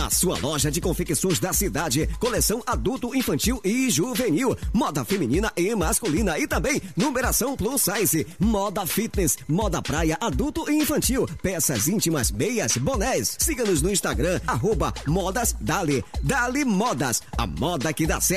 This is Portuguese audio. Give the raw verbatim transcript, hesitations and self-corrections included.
a sua loja de confecções da cidade. Coleção adulto, infantil e juvenil. Moda feminina e masculina. E também numeração plus size. Moda fitness, moda praia, adulto e infantil. Peças íntimas, meias, bonés. Siga-nos no Instagram, arroba Modas Dali. Dali Modas, a moda que dá certo.